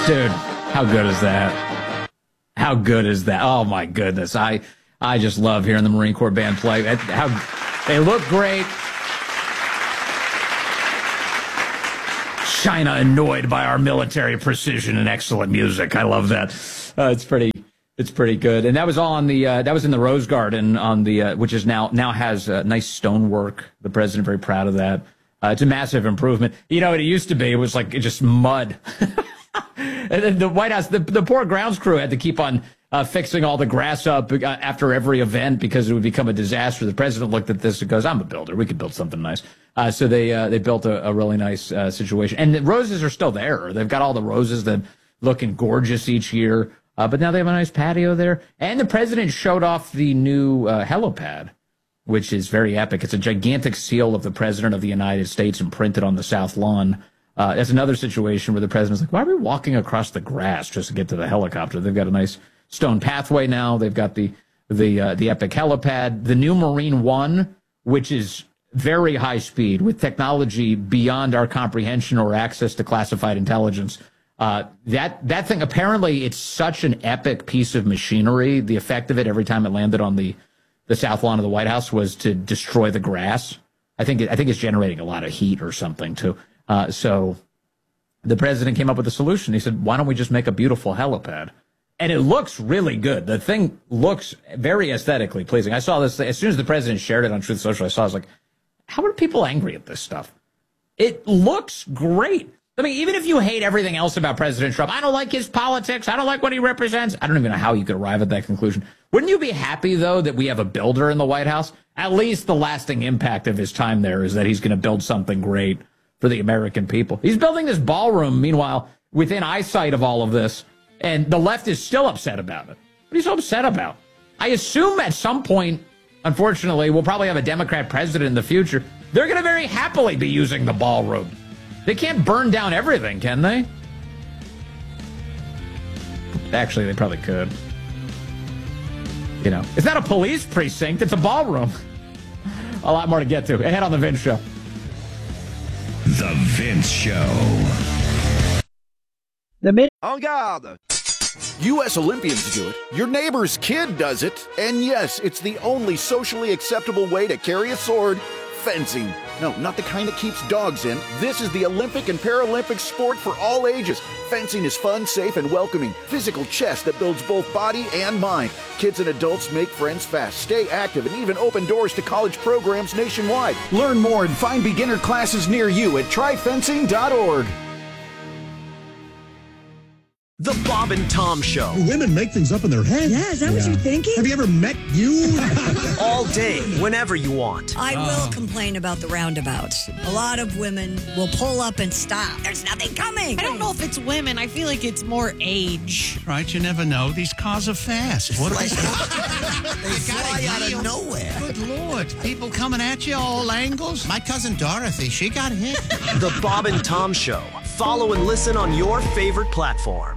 Dude, how good is that? How good is that? Oh my goodness. I just love hearing the Marine Corps band play. How they look great. China annoyed by our military precision and excellent music. I love that. It's pretty good. And that was all on the that was in the Rose Garden on the which is now has nice stonework. The president very proud of that. It's a massive improvement. You know what it used to be? It was like just mud. And then the White House, the poor grounds crew had to keep on fixing all the grass up after every event because it would become a disaster. The president looked at this and goes, "I'm a builder. We could build something nice." So they built a really nice situation. And the roses are still there. They've got all the roses that looking gorgeous each year. But now they have a nice patio there. And the president showed off the new helipad, which is very epic. It's a gigantic seal of the president of the United States imprinted on the South Lawn. That's another situation where the president's like, why are we walking across the grass just to get to the helicopter? They've got a nice stone pathway now. They've got the epic helipad, the new Marine One, which is very high speed with technology beyond our comprehension or access to classified intelligence. That thing, apparently it's such an epic piece of machinery. The effect of it every time it landed on the South Lawn of the White House was to destroy the grass. I think it's generating a lot of heat or something too. So the president came up with a solution. He said, why don't we just make a beautiful helipad? And it looks really good. The thing looks very aesthetically pleasing. I saw this as soon as the president shared it on Truth Social. I was like, how are people angry at this stuff? It looks great. I mean, even if you hate everything else about President Trump, I don't like his politics, I don't like what he represents, I don't even know how you could arrive at that conclusion. Wouldn't you be happy, though, that we have a builder in the White House? At least the lasting impact of his time there is that he's going to build something great for the American people. He's building this ballroom, meanwhile, within eyesight of all of this, and the left is still upset about it. What are you so upset about? I assume at some point, unfortunately, we'll probably have a Democrat president in the future. They're going to very happily be using the ballroom. They can't burn down everything, can they? Actually, they probably could. You know, it's not a police precinct, it's a ballroom. A lot more to get to. Ahead on The Vince Show. The Vince Show. En garde! U.S. Olympians do it. Your neighbor's kid does it. And yes, it's the only socially acceptable way to carry a sword. Fencing. No, not the kind that keeps dogs in. This is the Olympic and Paralympic sport for all ages. Fencing is fun, safe, and welcoming. Physical chess that builds both body and mind. Kids and adults make friends fast, stay active, and even open doors to college programs nationwide. Learn more and find beginner classes near you at tryfencing.org. The Bob and Tom Show. Women make things up in their head. Yeah, is that what you're thinking? Have you ever met you? All day, whenever you want. I will complain about the roundabouts. A lot of women will pull up and stop. There's nothing coming. I don't know if it's women. I feel like it's more age. Right, you never know. These cars are fast. What are they? They fly out of nowhere. Good Lord. People coming at you all angles. My cousin Dorothy, she got hit. The Bob and Tom Show. Follow and listen on your favorite platform.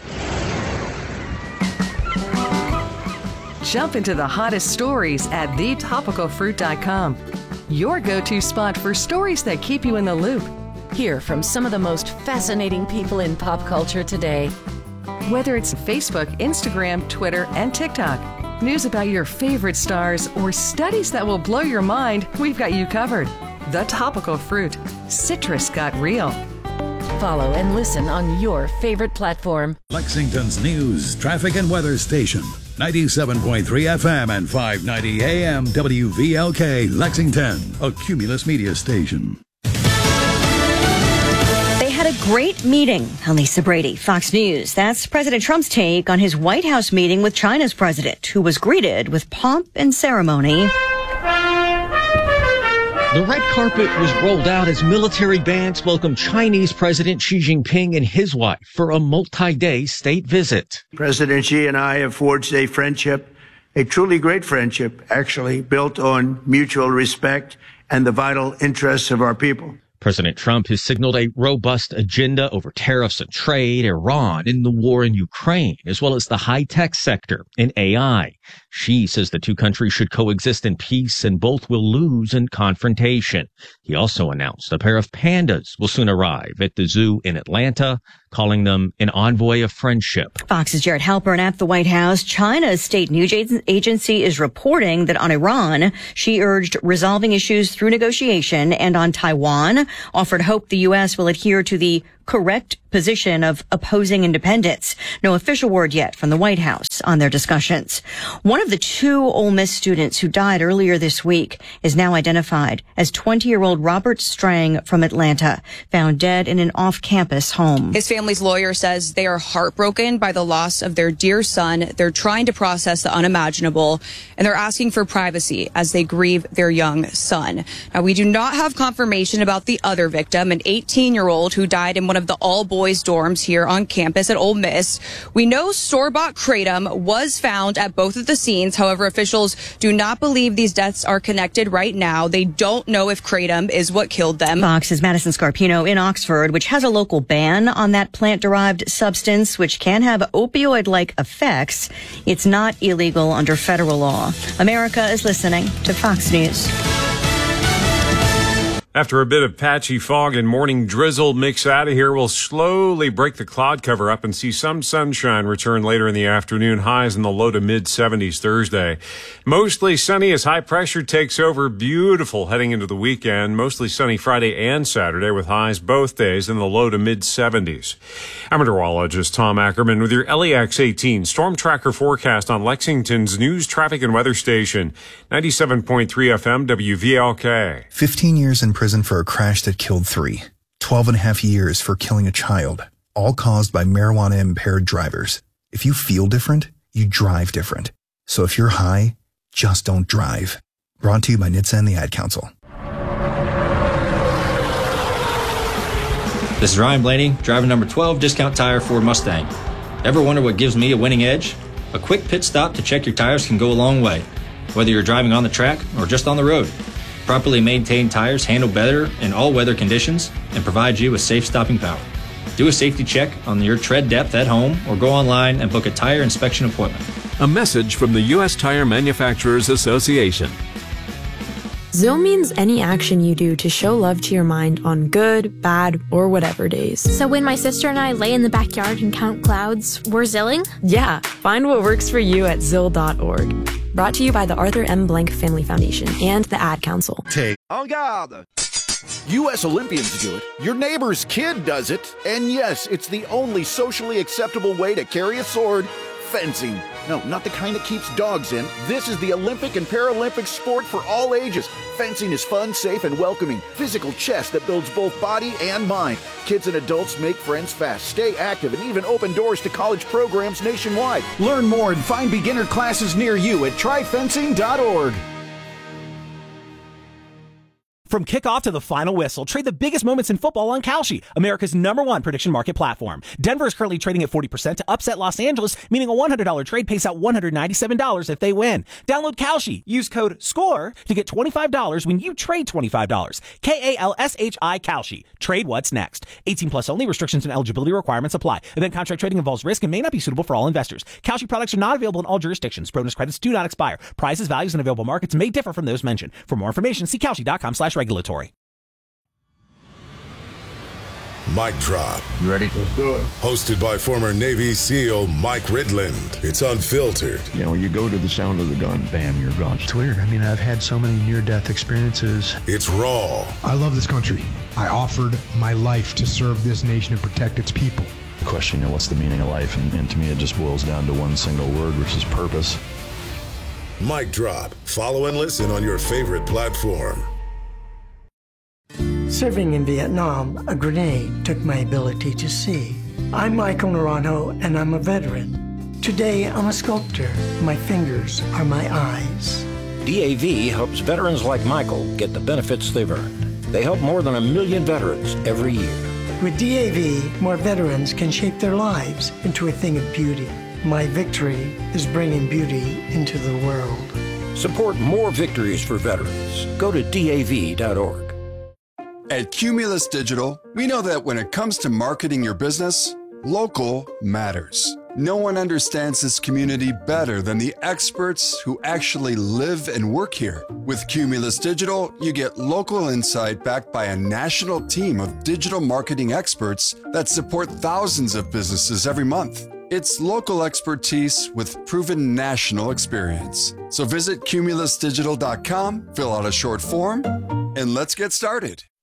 Jump into the hottest stories at thetopicalfruit.com. Your go-to spot for stories that keep you in the loop. Hear from some of the most fascinating people in pop culture today. Whether it's Facebook, Instagram, Twitter, and TikTok, news about your favorite stars, or studies that will blow your mind, we've got you covered. The Topical Fruit. Citrus got real. Follow and listen on your favorite platform. Lexington's news, traffic, and weather station. 97.3 FM and 590 AM WVLK Lexington, a Cumulus media station. They had a great meeting. Lisa Brady, Fox News. That's President Trump's take on his White House meeting with China's president, who was greeted with pomp and ceremony. The red carpet was rolled out as military bands welcomed Chinese President Xi Jinping and his wife for a multi-day state visit. President Xi and I have forged a friendship, a truly great friendship, actually, built on mutual respect and the vital interests of our people. President Trump has signaled a robust agenda over tariffs and trade, Iran, and the war in Ukraine, as well as the high-tech sector and AI. Xi says the two countries should coexist in peace and both will lose in confrontation. He also announced a pair of pandas will soon arrive at the zoo in Atlanta, calling them an envoy of friendship. Fox's Jared Halpern at the White House. China's state news agency is reporting that on Iran, Xi urged resolving issues through negotiation, and on Taiwan, offered hope the U.S. will adhere to the correct position of opposing independence. No official word yet from the White House on their discussions. One of the two Ole Miss students who died earlier this week is now identified as 20-year-old Robert Strang from Atlanta, found dead in an off-campus home. His family's lawyer says they are heartbroken by the loss of their dear son. They're trying to process the unimaginable, and they're asking for privacy as they grieve their young son. Now, we do not have confirmation about the other victim, an 18-year-old who died in one of the all-boys dorms here on campus at Ole Miss. We know store-bought kratom was found at both of the scenes. However, officials do not believe these deaths are connected right now. They don't know if kratom is what killed them. Fox's Madison Scarpino in Oxford, which has a local ban on that plant-derived substance, which can have opioid-like effects. It's not illegal under federal law. America is listening to Fox News. After a bit of patchy fog and morning drizzle mix out of here, we'll slowly break the cloud cover up and see some sunshine return later in the afternoon. Highs in the low to mid 70s Thursday. Mostly sunny as high pressure takes over. Beautiful heading into the weekend. Mostly sunny Friday and Saturday with highs both days in the low to mid 70s. I'm meteorologist Tom Ackerman with your LEX 18 Storm Tracker forecast on Lexington's news, traffic, and weather station. 97.3 FM WVLK. 15 years in prison for a crash that killed 3. 12 and a half years for killing a child, all caused by marijuana-impaired drivers. If you feel different, you drive different. So if you're high, just don't drive. Brought to you by NHTSA and the Ad Council. This is Ryan Blaney, driver number 12, Discount Tire Ford Mustang. Ever wonder what gives me a winning edge? A quick pit stop to check your tires can go a long way, whether you're driving on the track or just on the road. Properly maintained tires handle better in all weather conditions and provide you with safe stopping power. Do a safety check on your tread depth at home or go online and book a tire inspection appointment. A message from the U.S. Tire Manufacturers Association. ZIL means any action you do to show love to your mind on good, bad, or whatever days. So when my sister and I lay in the backyard and count clouds, we're zilling? Yeah, find what works for you at ZIL.org. Brought to you by the Arthur M. Blank Family Foundation and the Ad Council. En garde! U.S. Olympians do it. Your neighbor's kid does it. And yes, it's the only socially acceptable way to carry a sword. Fencing. No, not the kind that keeps dogs in. This is the Olympic and Paralympic sport for all ages. Fencing is fun, safe, and welcoming. Physical chess that builds both body and mind. Kids and adults make friends fast, stay active, and even open doors to college programs nationwide. Learn more and find beginner classes near you at tryfencing.org. From kickoff to the final whistle, trade the biggest moments in football on Kalshi, America's #1 prediction market platform. Denver is currently trading at 40% to upset Los Angeles, meaning a $100 trade pays out $197 if they win. Download Kalshi. Use code SCORE to get $25 when you trade $25. KALSHI Kalshi. Trade what's next. 18 plus only. Restrictions and eligibility requirements apply. Event contract trading involves risk and may not be suitable for all investors. Kalshi products are not available in all jurisdictions. Bonus credits do not expire. Prices, values, and available markets may differ from those mentioned. For more information, see Kalshi.com/regulatory. Mic Drop. You ready? Let's do it. Hosted by former Navy SEAL Mike Ridland. It's unfiltered. You know, you go to the sound of the gun, bam, you're gone. It's weird. I mean, I've had so many near-death experiences. It's raw. I love this country. I offered my life to serve this nation and protect its people. Question, you know, what's the meaning of life? And to me, it just boils down to one single word, which is purpose. Mic Drop. Follow and listen on your favorite platform. Serving in Vietnam, a grenade took my ability to see. I'm Michael Naranjo, and I'm a veteran. Today, I'm a sculptor. My fingers are my eyes. DAV helps veterans like Michael get the benefits they've earned. They help more than 1 million veterans every year. With DAV, more veterans can shape their lives into a thing of beauty. My victory is bringing beauty into the world. Support more victories for veterans. Go to DAV.org. At Cumulus Digital, we know that when it comes to marketing your business, local matters. No one understands this community better than the experts who actually live and work here. With Cumulus Digital, you get local insight backed by a national team of digital marketing experts that support thousands of businesses every month. It's local expertise with proven national experience. So visit cumulusdigital.com, fill out a short form, and let's get started.